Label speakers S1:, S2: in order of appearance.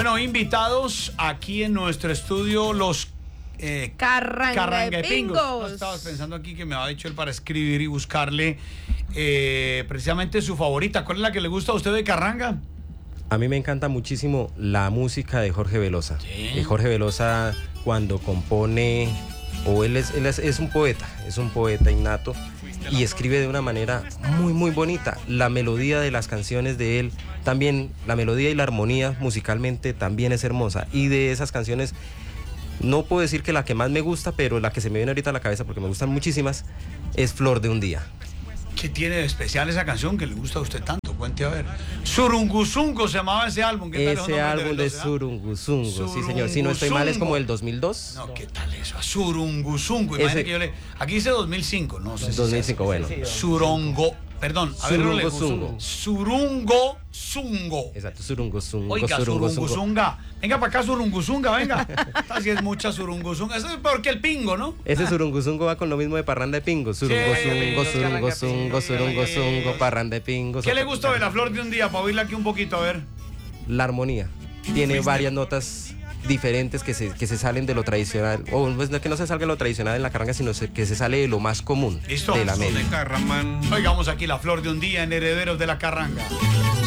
S1: Bueno, invitados aquí en nuestro estudio los
S2: Carranguepingos.
S1: No, estabas pensando aquí que me había dicho él para escribir y buscarle precisamente su favorita. ¿Cuál es la que le gusta a usted de Carranga?
S3: A mí me encanta muchísimo la música de Jorge Velosa.
S1: Sí.
S3: Jorge Velosa cuando compone, él es un poeta innato y escribe de una manera muy muy bonita. La melodía de las canciones de él, también la melodía y la armonía musicalmente también es hermosa. Y de esas canciones, no puedo decir que la que más me gusta, pero la que se me viene ahorita a la cabeza, porque me gustan muchísimas, es Flor de un Día.
S1: ¿Qué tiene de especial esa canción que le gusta a usted tanto? Cuente a ver. Surunguzungo se llamaba ese álbum. ¿Qué tal
S3: Ese álbum de Surunguzungo, sí señor. Si no estoy mal es como el 2002.
S1: No, ¿qué tal eso? Surunguzungo. Imagínate que yo le... Aquí dice 2005, no sé.
S3: 2005, bueno.
S1: Surongo... Perdón, a ver, Surunguzungo.
S3: Exacto, Surunguzungo.
S1: Oiga, Surunguzunga. Venga para acá, Surunguzunga, venga. Así es mucha Surunguzunga. Eso es peor que el pingo, ¿no?
S3: Ese Surunguzungo va con lo mismo de parranda de pingo. Surunguzungo, parranda de pingo.
S1: ¿Qué le gustó de La Flor de un Día? Para oírla aquí un poquito, a ver.
S3: La armonía. Tiene varias notas diferentes que se salen de lo tradicional, o pues no que no se salga de lo tradicional en la carranga, sino que se sale de lo más común.
S1: ¿Listo?
S3: De la media.
S1: Oigamos aquí La Flor de un Día en Herederos de la Carranga.